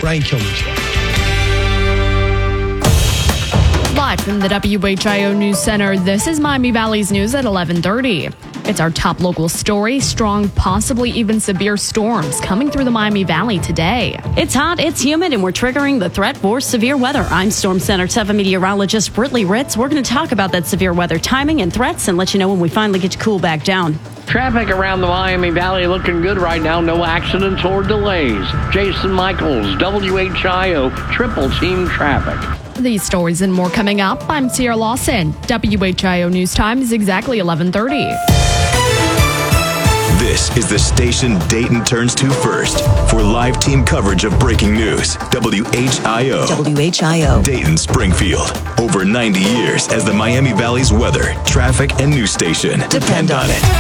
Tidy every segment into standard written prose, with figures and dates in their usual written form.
Brian Kilmer Show. Live from the WHIO News Center, this is Miami Valley's news at 11:30. It's our top local story. Strong, possibly even severe storms coming through the Miami Valley today. It's hot, it's humid, and we're triggering the threat for severe weather. I'm Storm Center 7 meteorologist Britley Ritz. We're going to talk about that severe weather timing and threats and let you know when we finally get to cool back down. Traffic around the Miami Valley looking good right now. No accidents or delays. Jason Michaels, WHIO, Triple Team Traffic. These stories and more coming up. I'm Sierra Lawson. WHIO News Time is exactly 11:30. This is the station Dayton turns to first for live team coverage of breaking news. WHIO. WHIO. Dayton Springfield. Over 90 years as the Miami Valley's weather, traffic, and news station. Depend on it.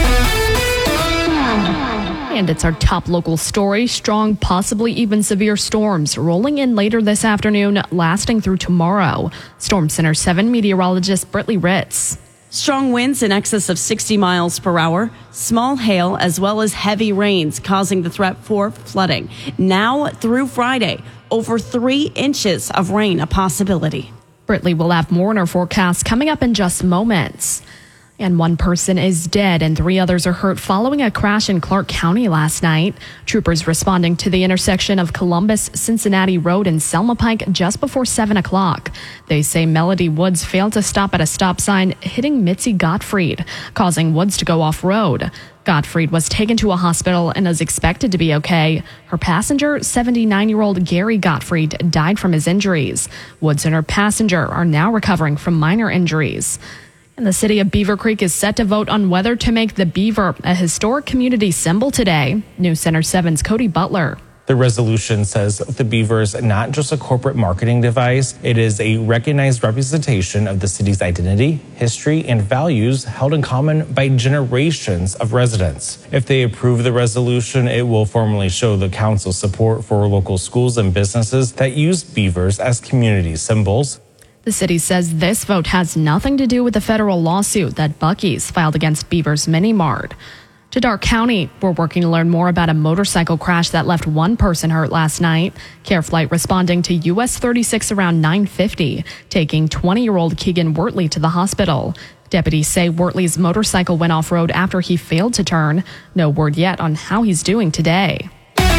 And it's our top local story. Strong, possibly even severe storms rolling in later this afternoon, lasting through tomorrow. Storm Center 7 meteorologist Britley Ritz. Strong winds in excess of 60 miles per hour, small hail, as well as heavy rains causing the threat for flooding. Now through Friday, over 3 inches of rain a possibility. Britley will have more in our forecast coming up in just moments. And 1 person is dead and 3 others are hurt following a crash in Clark County last night. Troopers responding to the intersection of Columbus-Cincinnati Road and Selma Pike just before 7 o'clock. They say Melody Woods failed to stop at a stop sign, hitting Mitzi Gottfried, causing Woods to go off-road. Gottfried was taken to a hospital and is expected to be okay. Her passenger, 79-year-old Gary Gottfried, died from his injuries. Woods and her passenger are now recovering from minor injuries. And the city of Beaver Creek is set to vote on whether to make the beaver a historic community symbol today. News Center 7's Cody Butler. The resolution says the beaver is not just a corporate marketing device. It is a recognized representation of the city's identity, history, and values held in common by generations of residents. If they approve the resolution, it will formally show the council's support for local schools and businesses that use beavers as community symbols. The city says this vote has nothing to do with the federal lawsuit that Buc-ee's filed against Beaver's Mini Mart. To Darke County, we're working to learn more about a motorcycle crash that left 1 person hurt last night. Care Flight responding to US 36 around 9:50, taking 20-year-old Keegan Wortley to the hospital. Deputies say Wortley's motorcycle went off-road after he failed to turn. No word yet on how he's doing today.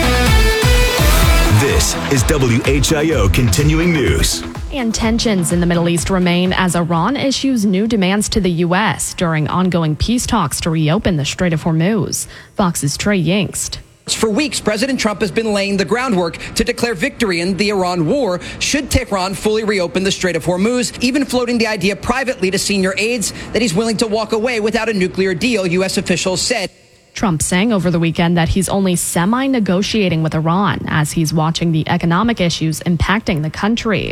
This is WHIO Continuing News. And tensions in the Middle East remain as Iran issues new demands to the U.S. during ongoing peace talks to reopen the Strait of Hormuz. Fox's Trey Yingst. For weeks, President Trump has been laying the groundwork to declare victory in the Iran war should Tehran fully reopen the Strait of Hormuz, even floating the idea privately to senior aides that he's willing to walk away without a nuclear deal, U.S. officials said. Trump saying over the weekend that he's only semi-negotiating with Iran as he's watching the economic issues impacting the country.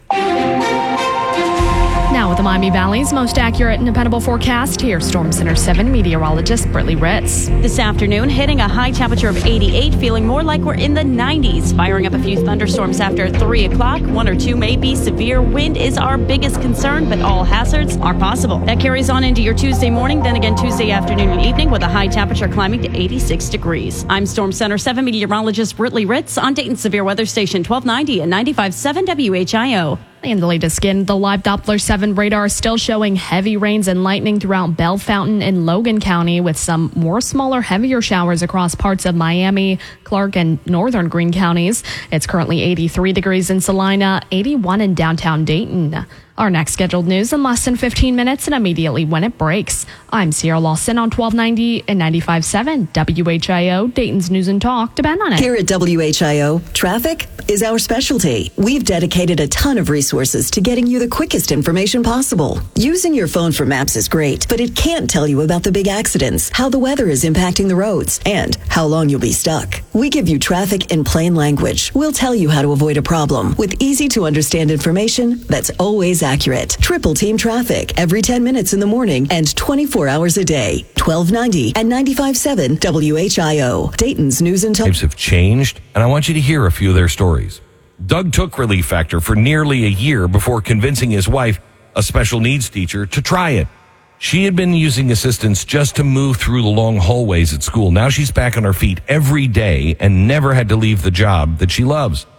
Now with the Miami Valley's most accurate and dependable forecast, here's Storm Center 7 meteorologist Britley Ritz. This afternoon, hitting a high temperature of 88, feeling more like we're in the 90s. Firing up a few thunderstorms after 3 o'clock. 1 or 2 may be severe. Wind is our biggest concern, but all hazards are possible. That carries on into your Tuesday morning, then again Tuesday afternoon and evening with a high temperature climbing to 86 degrees. I'm Storm Center 7 meteorologist Britley Ritz on Dayton Severe Weather Station 1290 and 95.7 WHIO. And the latest skin, the live Doppler 7 radar is still showing heavy rains and lightning throughout Bell Fountain and Logan County, with some more smaller, heavier showers across parts of Miami, Clark, and northern Greene counties. It's currently 83 degrees in Salina, 81 in downtown Dayton. Our next scheduled news in less than 15 minutes and immediately when it breaks. I'm Sierra Lawson on 1290 and 95.7 WHIO, Dayton's News and Talk. Depend on it. Here at WHIO, traffic is our specialty. We've dedicated a ton of resources to getting you the quickest information possible. Using your phone for maps is great, but it can't tell you about the big accidents, how the weather is impacting the roads, and how long you'll be stuck. We give you traffic in plain language. We'll tell you how to avoid a problem with easy to understand information that's always accurate. Triple Team Traffic every 10 minutes in the morning and 24 hours a day. 1290 and 95.7 WHIO. Dayton's News and Talk. Lives have changed, and I want you to hear a few of their stories. Doug took Relief Factor for nearly a year before convincing his wife, a special needs teacher, to try it. She had been using assistance just to move through the long hallways at school. Now she's back on her feet every day and never had to leave the job that she loves.